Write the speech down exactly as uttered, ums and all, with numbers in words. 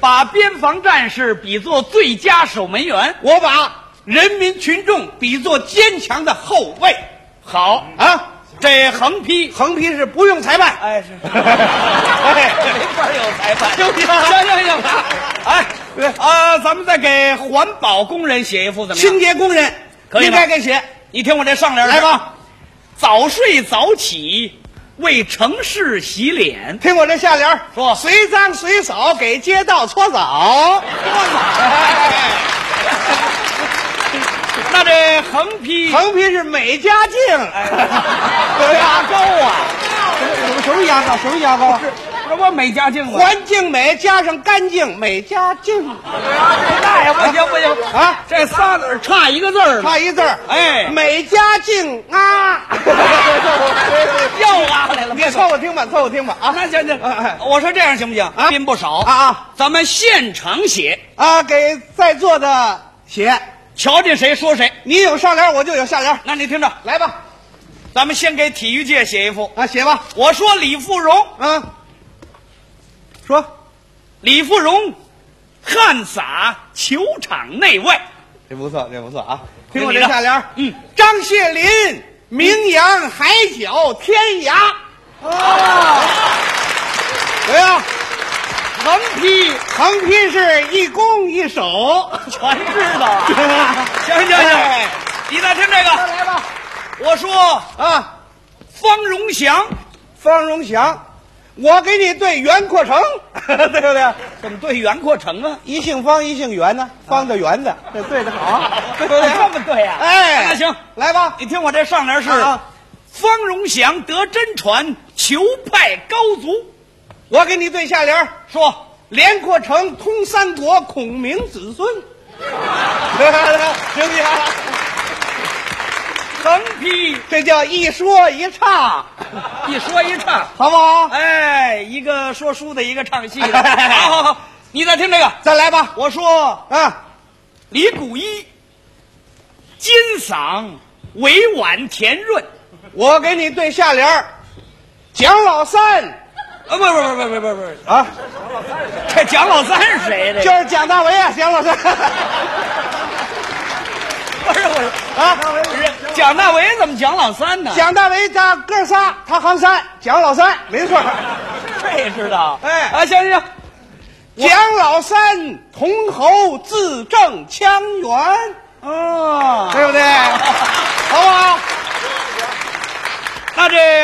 把边防战士比作最佳守门员， 我把人民群众比作坚强的后卫。 好啊， 这横批横批是不用裁判。 哎是，哎没法有裁判， 行不行？ 行行行，哎，啊，咱们再给环保工人写一副怎么样？ 清洁工人可以吗应该给写。 你听我这上联来吧， 早睡早起为城市洗脸。 听我这下联说随脏随扫给街道搓澡。 那这横批横批是美加净。 哎，牙膏啊， 什么什么牙膏？什么牙膏？ 这不美加净吗？ 环境美加上干净，美加净。 那也不行不行啊！ 这仨字差一个字儿， 差一字儿。 哎， 美加净啊！ 又啊来了， 别凑合听吧，凑合听吧啊！ 那行行， 哎我说这样行不行？ 啊宾不少啊啊咱们现场写， 啊！给在座的写， 瞧见谁说谁。 你有上联，我就有下联。 那你听着， 来吧， 咱们先给体育界写一副。 啊，写吧。 我说李富荣， 啊，说李富荣汗洒球场内外。 这不错，这不错啊！听听你的我这下联， 嗯， 张谢林名扬海角天涯。 啊， 怎么样？ 横批横批是一攻一守， 全知道。行行行， 哎你再听这个， 来吧。 我说啊， 方荣祥， 方荣祥，我给你对袁阔成，对不对？ 怎么对袁阔成啊？ 一姓方，一姓袁呢，方的圆的，这对的好，对不对？ 这么对呀？ 哎， 那行， 来吧。 你听我这上联是啊方荣祥得真传，球派高足。 我给你对下联， 说连阔成通三国，孔明子孙，行不行？ 横批这叫一说一唱， 一说一唱， 好不好？ 哎，一个说书的，一个唱戏的。好好好，你再听这个。 再来吧。 我说啊， 李谷一金嗓委婉甜润。 我给你对下联，蒋老三啊，不不不不不不不， 啊， 这蒋老三是谁的？ 就是蒋大为啊，蒋老三。 不是我啊， 人蒋大为怎么蒋老三呢？ 蒋大为他哥仨，他行三，蒋老三，没错。 这知道？ 哎啊，行行， 蒋老三同侯字正腔圆， 哦， 对不对？好不好？ 那这。